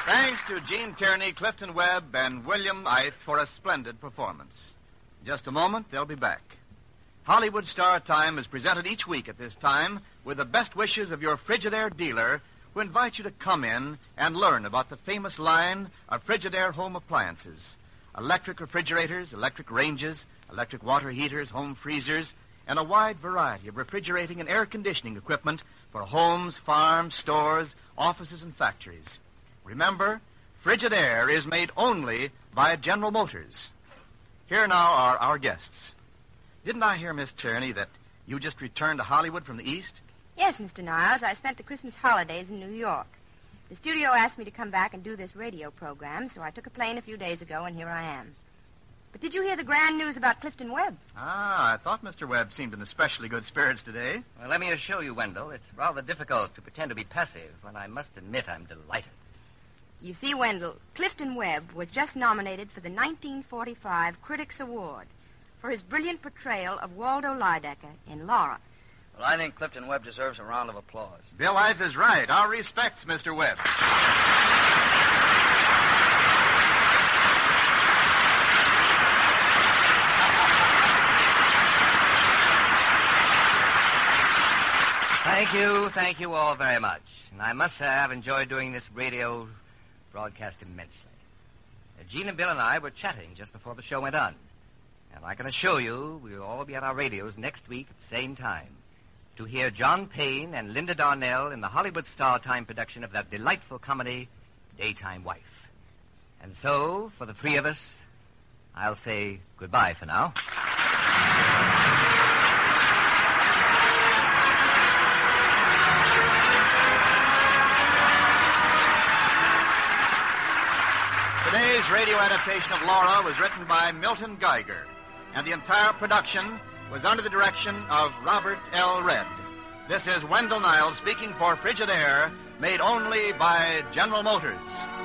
Thanks to Gene Tierney, Clifton Webb, and William Eith for a splendid performance. In just a moment, they'll be back. Hollywood Star Time is presented each week at this time with the best wishes of your Frigidaire dealer, who invite you to come in and learn about the famous line of Frigidaire home appliances. Electric refrigerators, electric ranges, electric water heaters, home freezers, and a wide variety of refrigerating and air conditioning equipment for homes, farms, stores, offices, and factories. Remember, Frigidaire is made only by General Motors. Here now are our guests. Didn't I hear, Miss Tierney, that you just returned to Hollywood from the East? Yes, Mr. Niles. I spent the Christmas holidays in New York. The studio asked me to come back and do this radio program, so I took a plane a few days ago, and here I am. But did you hear the grand news about Clifton Webb? I thought Mr. Webb seemed in especially good spirits today. Well, let me assure you, Wendell, it's rather difficult to pretend to be passive when I must admit I'm delighted. You see, Wendell, Clifton Webb was just nominated for the 1945 Critics Award for his brilliant portrayal of Waldo Lydecker in Laura. Well, I think Clifton Webb deserves a round of applause. Bill Eith is right. Our respects, Mr. Webb. Thank you all very much. And I must say I've enjoyed doing this radio broadcast immensely. Gene and Bill and I were chatting just before the show went on. And I can assure you we'll all be at our radios next week at the same time to hear John Payne and Linda Darnell in the Hollywood Star Time production of that delightful comedy, Daytime Wife. And so, for the three of us, I'll say goodbye for now. Today's radio adaptation of Laura was written by Milton Geiger, and the entire production was under the direction of Robert L. Redd. This is Wendell Niles speaking for Frigidaire, made only by General Motors.